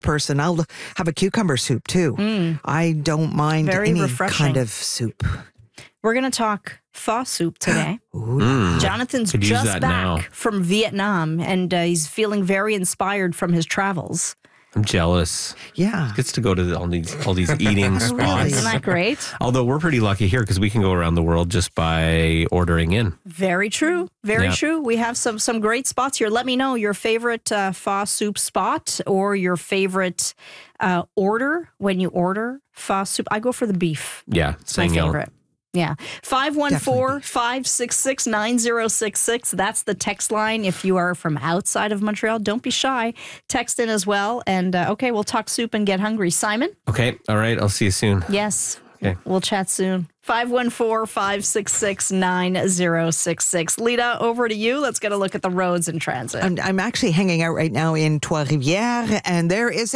person. I'll have a cucumber soup too. I don't mind Very any refreshing. kind of soup. We're going to talk pho soup today. Jonathan's Could use just that back now. from Vietnam, and he's feeling very inspired from his travels. I'm jealous. Yeah. Gets to go to all these eating spots. Isn't that great? Although we're pretty lucky here because we can go around the world just by ordering in. Very true. Very Yeah. true. We have some great spots here. Let me know your favorite pho soup spot or your favorite order when you order pho soup. I go for the beef. Yeah, It's my favorite. Yeah. 514-566-9066. That's the text line. If you are from outside of Montreal, don't be shy. Text in as well. And okay, we'll talk soup and get hungry. Simon? Okay, all right. I'll see you soon. Yes. Okay. We'll chat soon. 514-566-9066. Lita, over to you. Let's get a look at the roads and transit. I'm actually hanging out right now in Trois-Rivières, and there is